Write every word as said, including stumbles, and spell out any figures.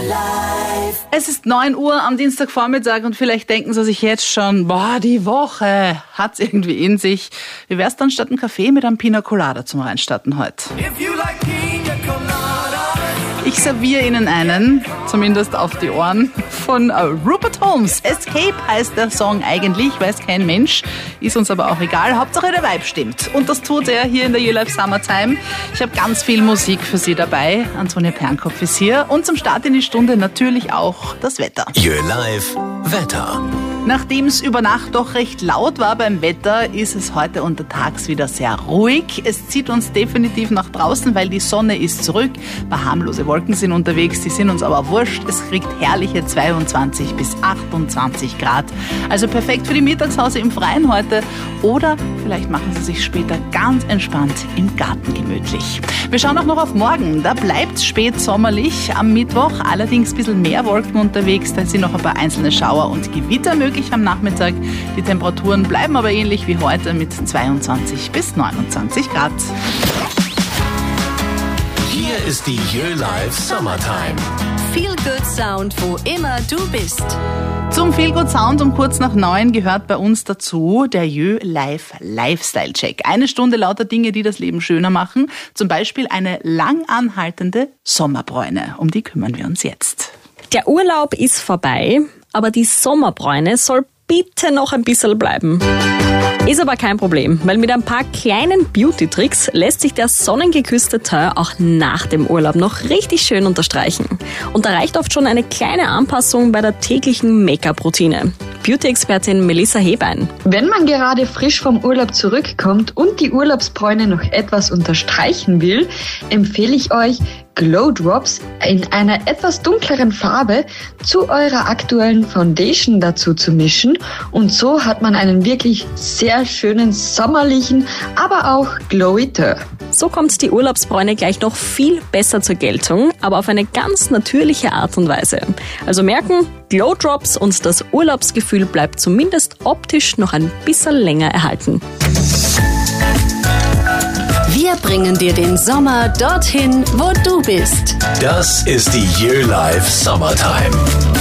Life. Es ist neun Uhr am Dienstagvormittag und vielleicht denken Sie sich jetzt schon, boah, die Woche hat's irgendwie in sich. Wie wär's dann statt einem Kaffee mit einem Pina Colada zum Reinstarten heute? If you like Pina Colada. Ich serviere Ihnen einen, zumindest auf die Ohren, von Rupert Holmes. Escape heißt der Song eigentlich, weiß kein Mensch, ist uns aber auch egal. Hauptsache der Vibe stimmt. Und das tut er hier in der You Life Summertime. Ich habe ganz viel Musik für Sie dabei. Antonia Pernkopf ist hier. Und zum Start in die Stunde natürlich auch das Wetter. You Life Wetter. Nachdem es über Nacht doch recht laut war beim Wetter, ist es heute untertags wieder sehr ruhig. Es zieht uns definitiv nach draußen, weil die Sonne ist zurück. Ein paar harmlose Wolken sind unterwegs, die sind uns aber wurscht. Es kriegt herrliche zweiundzwanzig bis achtundzwanzig Grad. Also perfekt für die Mittagspause im Freien heute. Oder vielleicht machen Sie sich später ganz entspannt im Garten gemütlich. Wir schauen auch noch auf morgen. Da bleibt es spät sommerlich am Mittwoch. Allerdings ein bisschen mehr Wolken unterwegs. Da sind noch ein paar einzelne Schauer und Gewitter möglich am Nachmittag. Die Temperaturen bleiben aber ähnlich wie heute mit zweiundzwanzig bis neunundzwanzig Grad. Hier ist die You Life Summertime. Feel Good Sound, wo immer du bist. Zum Feel Good Sound um kurz nach neun gehört bei uns dazu der You Life Lifestyle Check. Eine Stunde lauter Dinge, die das Leben schöner machen. Zum Beispiel eine lang anhaltende Sommerbräune. Um die kümmern wir uns jetzt. Der Urlaub ist vorbei, aber die Sommerbräune soll bitte noch ein bisschen bleiben. Ist aber kein Problem, weil mit ein paar kleinen Beauty-Tricks lässt sich der sonnengeküsste Teint auch nach dem Urlaub noch richtig schön unterstreichen. Und da reicht oft schon eine kleine Anpassung bei der täglichen Make-up-Routine. Beauty-Expertin Melissa Hebein. Wenn man gerade frisch vom Urlaub zurückkommt und die Urlaubsbräune noch etwas unterstreichen will, empfehle ich euch, Glow Drops in einer etwas dunkleren Farbe zu eurer aktuellen Foundation dazu zu mischen. Und so hat man einen wirklich sehr schönen sommerlichen, aber auch glowy Teint. So kommt die Urlaubsbräune gleich noch viel besser zur Geltung, aber auf eine ganz natürliche Art und Weise. Also merken, Glow Drops und das Urlaubsgefühl bleibt zumindest optisch noch ein bisschen länger erhalten. Wir bringen dir den Sommer dorthin, wo du bist. Das ist die You Life Summertime.